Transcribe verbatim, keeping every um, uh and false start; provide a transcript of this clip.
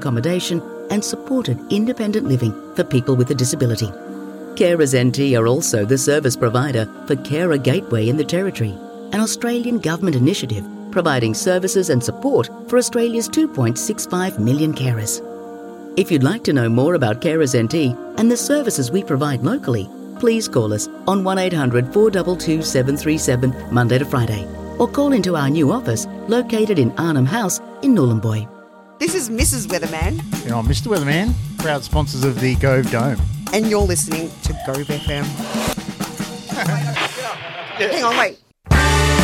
accommodation and supported independent living for people with a disability. Carers N T are also the service provider for Carer Gateway in the Territory, an Australian government initiative providing services and support for Australia's two point six five million carers. If you'd like to know more about Carers N T and the services we provide locally, please call us on one eight hundred four two two seven three seven Monday to Friday, or call into our new office located in Arnhem House in Nhulunbuy. This is Missus Weatherman. And I'm Mister Weatherman, proud sponsors of the Gove Dome. And you're listening to Gove F M. Hang on, wait.